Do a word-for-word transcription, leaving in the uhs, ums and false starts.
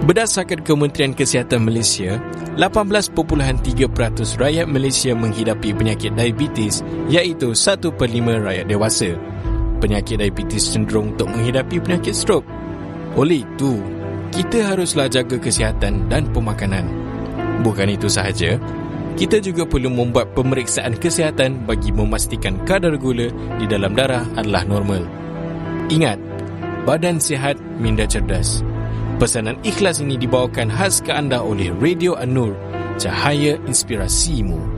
Berdasarkan Kementerian Kesihatan Malaysia, lapan belas perpuluhan tiga peratus rakyat Malaysia menghidapi penyakit diabetes, iaitu satu per lima rakyat dewasa. Penyakit diabetes cenderung untuk menghidapi penyakit strok. Oleh itu, kita haruslah jaga kesihatan dan pemakanan. Bukan itu sahaja, kita juga perlu membuat pemeriksaan kesihatan bagi memastikan kadar gula di dalam darah adalah normal. Ingat, badan sihat, minda cerdas. Pesanan ikhlas ini dibawakan khas ke anda oleh Radio An-Nur, cahaya inspirasimu.